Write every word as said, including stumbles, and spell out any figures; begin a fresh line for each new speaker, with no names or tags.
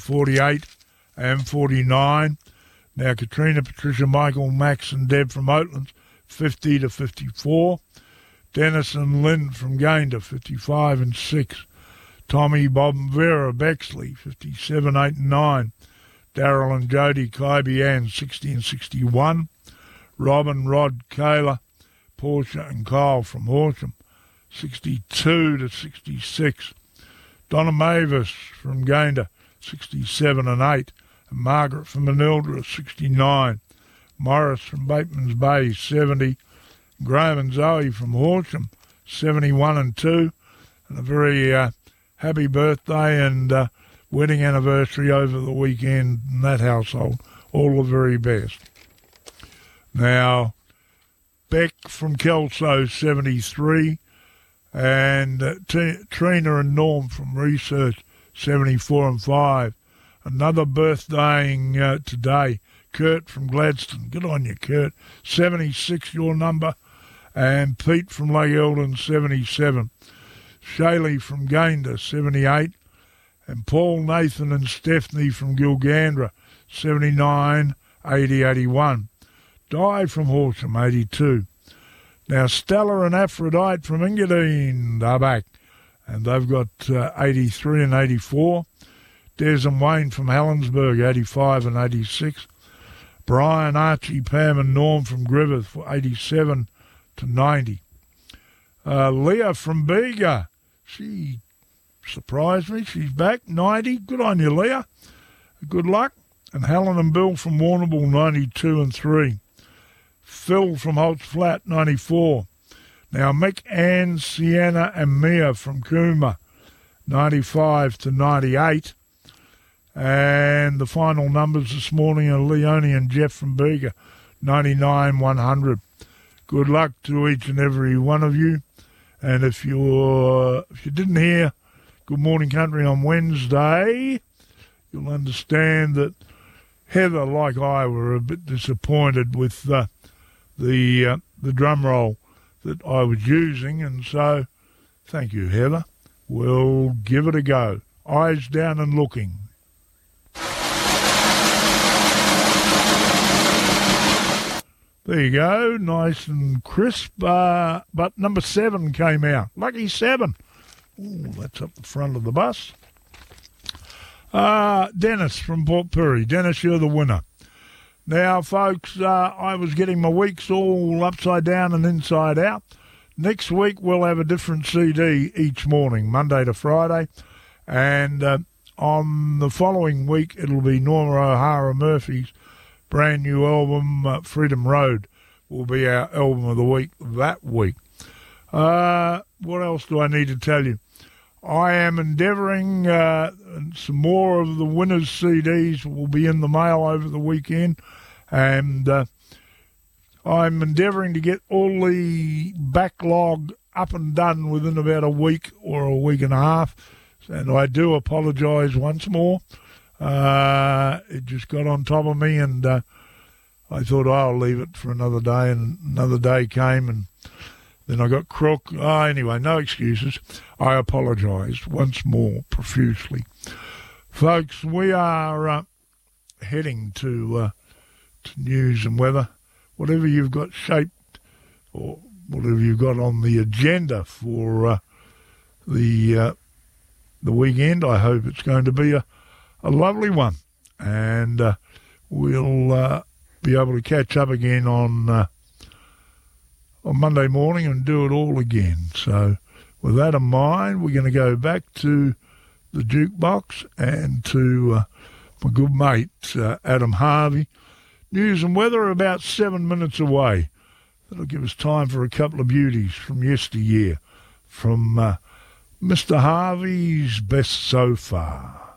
forty-eight and forty-nine. Now Katrina, Patricia, Michael, Max and Deb from Oatlands, fifty to fifty-four. Dennis and Lynn from Gayndah, fifty-five and six. Tommy, Bob and Vera Bexley, fifty-seven, eight and nine. Daryl and Jody, Kybie Ann, sixty and sixty-one. Robin, Rod, Kayla, Portia and Kyle from Horsham, sixty-two to sixty-six. Donna Mavis from Gayndah, sixty-seven and eight. And Margaret from Manildra, sixty-nine. Morris from Bateman's Bay, seventy. Graham and Zoe from Horsham, seventy-one and two. And a very uh, happy birthday and uh, wedding anniversary over the weekend in that household. All the very best. Now, Beck from Kelso, seventy-three. And uh, T- Trina and Norm from Research, seventy-four and five. Another birthdaying uh, today, Kurt from Gladstone. Good on you, Kurt. seventy-six, your number. And Pete from Lake Eldon, seventy-seven. Shaylee from Gayndah, seventy-eight. And Paul, Nathan and Stephanie from Gilgandra, seventy-nine, eighty, eighty-one. Di from Horsham, eighty-two. Now Stella and Aphrodite from Engadine are back, and they've got uh, eighty-three and eighty-four. Des and Wayne from Helensburgh, eighty-five and eighty-six. Brian, Archie, Pam and Norm from Griffith for eighty-seven to ninety. Uh, Leah from Bega, she surprised me. She's back, ninety. Good on you, Leah. Good luck. And Helen and Bill from Warrnambool, ninety-two and three. Phil from Holt's Flat, ninety-four. Now Mick, Ann, Sienna and Mia from Cooma, ninety-five to ninety-eight. And the final numbers this morning are Leonie and Jeff from Bega, ninety-nine, one hundred. Good luck to each and every one of you. And if you're if you didn't hear Good Morning Country on Wednesday, you'll understand that Heather, like I, were a bit disappointed with uh, the uh, the drum roll that I was using, and so thank you, Heather. We'll give it a go. Eyes down and looking. There you go, nice and crisp. Uh, but number seven came out. Lucky seven. Ooh, that's up the front of the bus. Uh, Dennis from Port Pirie. Dennis, you're the winner. Now, folks, uh, I was getting my weeks all upside down and inside out. Next week, we'll have a different C D each morning, Monday to Friday. And uh, on the following week, it'll be Norma O'Hara Murphy's brand new album, uh, Freedom Road, will be our album of the week that week. Uh, what else do I need to tell you? I am endeavouring, uh, some more of the winners' C Ds will be in the mail over the weekend, and uh, I'm endeavouring to get all the backlog up and done within about a week or a week and a half, and I do apologise once more. Uh, it just got on top of me, and uh, I thought, oh, I'll leave it for another day, and another day came, and then I got crook. Oh, anyway, no excuses. I apologise once more profusely. Folks, we are uh, heading to, uh, to news and weather. Whatever you've got shaped, or whatever you've got on the agenda for uh, the uh, the weekend, I hope it's going to be a A lovely one, and uh, we'll uh, be able to catch up again on uh, on Monday morning and do it all again. So with that in mind, we're going to go back to the jukebox and to uh, my good mate, uh, Adam Harvey. News and weather are about seven minutes away. That'll give us time for a couple of beauties from yesteryear, from uh, Mister Harvey's Best So Far.